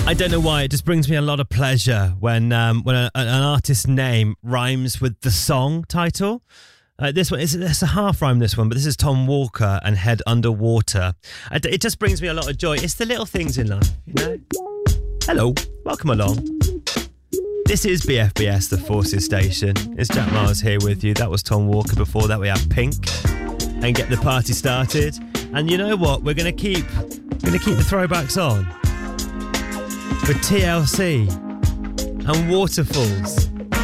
I don't know why, it just brings me a lot of pleasure when an artist's name rhymes with the song title. This one, it's a half rhyme, this one, but this is Tom Walker and Head Under Water. It just brings me a lot of joy. It's the little things in life, you know? Hello, welcome along. This is BFBS, the Forces Station. It's Jack Miles here with you. That was Tom Walker. Before that, we have Pink and Get the Party Started. And you know what? We're going to keep the throwbacks on with TLC and Waterfalls.